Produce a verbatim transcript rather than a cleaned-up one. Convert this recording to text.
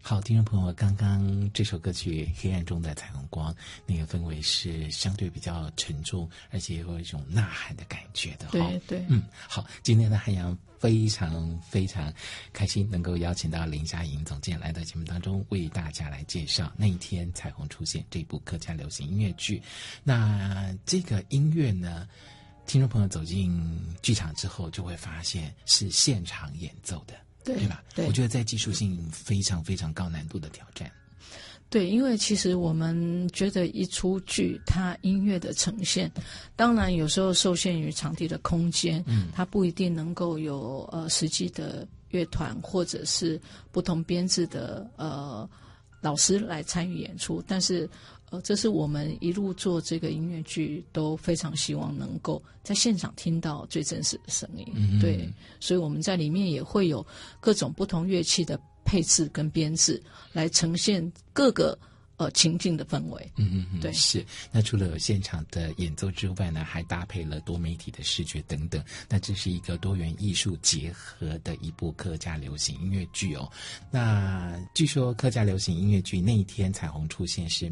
好，听众朋友，刚刚这首歌曲《黑暗中的彩虹光》，那个氛围是相对比较沉重，而且有一种呐喊的感觉的。 对对， 嗯，好，今天的汉阳非常非常开心能够邀请到林佳莹总监来到节目当中，为大家来介绍《那一天彩虹出现》这部客家流行音乐剧。那这个音乐呢，听众朋友走进剧场之后就会发现是现场演奏的，对, 对吧？对，我觉得在技术性非常非常高难度的挑战。 对，因为其实我们觉得一出剧它音乐的呈现，当然有时候受限于场地的空间，嗯，它不一定能够有呃实际的乐团或者是不同编制的呃老师来参与演出，但是呃这是我们一路做这个音乐剧都非常希望能够在现场听到最真实的声音。嗯，对，所以我们在里面也会有各种不同乐器的配置跟编制来呈现各个呃情境的氛围。 嗯嗯嗯， 对， 是。那除了有现场的演奏之外呢，还搭配了多媒体的视觉等等。那这是一个多元艺术结合的一部客家流行音乐剧哦。那据说客家流行音乐剧那一天彩虹出现是